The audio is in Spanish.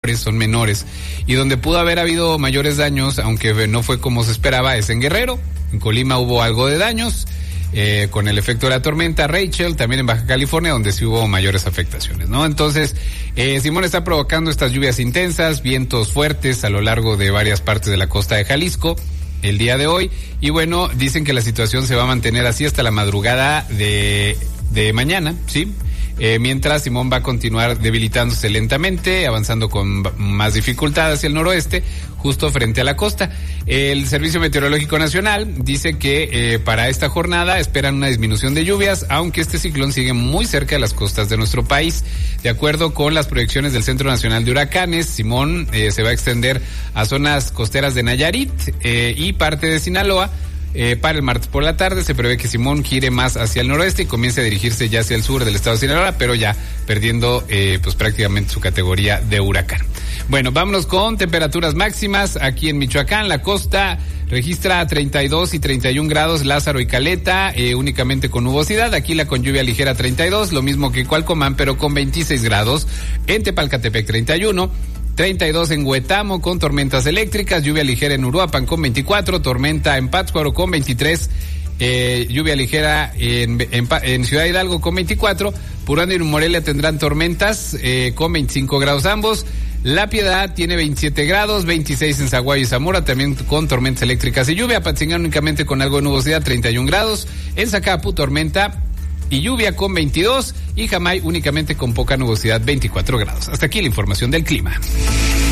son menores. Y donde pudo haber habido mayores daños, aunque no fue como se esperaba, es en Guerrero. En Colima hubo algo de daños, con el efecto de la tormenta Rachel, también en Baja California, donde sí hubo mayores afectaciones, ¿no? Entonces, Simón está provocando estas lluvias intensas, vientos fuertes a lo largo de varias partes de la costa de Jalisco el día de hoy. Y bueno, dicen que la situación se va a mantener así hasta la madrugada de mañana, ¿sí? Mientras Simón va a continuar debilitándose lentamente, avanzando con más dificultad hacia el noroeste, justo frente a la costa. El Servicio Meteorológico Nacional dice que para esta jornada esperan una disminución de lluvias, aunque este ciclón sigue muy cerca de las costas de nuestro país. De acuerdo con las proyecciones del Centro Nacional de Huracanes, Simón se va a extender a zonas costeras de Nayarit y parte de Sinaloa. Para el martes por la tarde se prevé que Simón gire más hacia el noroeste y comience a dirigirse ya hacia el sur del estado de Sinaloa, pero ya perdiendo pues prácticamente su categoría de huracán. Bueno, vámonos con temperaturas máximas. Aquí en Michoacán, la costa registra 32 y 31 grados, Lázaro y Caleta, únicamente con nubosidad. Aquí la con lluvia ligera 32, lo mismo que Cualcomán, pero con 26 grados. En Tepalcatepec 31. 32 en Huetamo con tormentas eléctricas, lluvia ligera en Uruapan con 24, tormenta en Pátzcuaro con 23, lluvia ligera en Ciudad Hidalgo con 24, Purán y Morelia tendrán tormentas con 25 grados ambos. La Piedad tiene 27 grados, 26 en Zaguayo y Zamora, también con tormentas eléctricas y lluvia. Apatzingán únicamente con algo de nubosidad, 31 grados. En Zacapu, tormenta y lluvia con 22, y Jamay únicamente con poca nubosidad, 24 grados. Hasta aquí la información del clima.